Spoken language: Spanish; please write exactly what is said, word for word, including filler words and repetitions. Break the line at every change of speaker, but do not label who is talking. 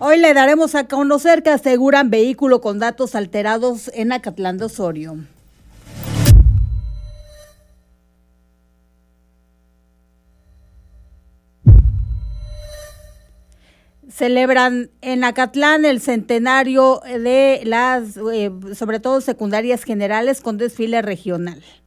Hoy le daremos a conocer que aseguran vehículo con datos alterados en Acatlán de Osorio. Celebran en Acatlán el centenario de las, eh, sobre todo secundarias generales, con desfile regional.